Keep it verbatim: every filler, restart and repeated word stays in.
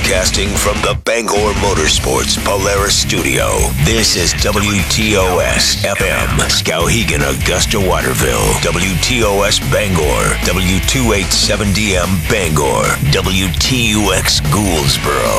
Broadcasting from the Bangor Motorsports Polaris Studio. This is W T O S F M, Skowhegan, Augusta, Waterville. W T O S Bangor, W two eighty-seven D M Bangor, W T U X Gouldsboro.